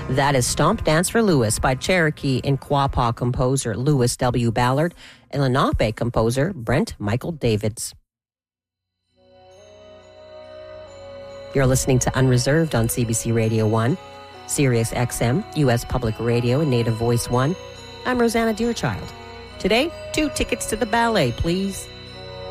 That is Stomp Dance for Lewis by Cherokee and Quapaw composer Lewis W. Ballard and Lenape composer Brent Michael Davids. You're listening to Unreserved on CBC Radio 1, Sirius XM, U.S. Public Radio, and Native Voice 1. I'm Rosanna Deerchild. Today, 2 tickets to the ballet, please.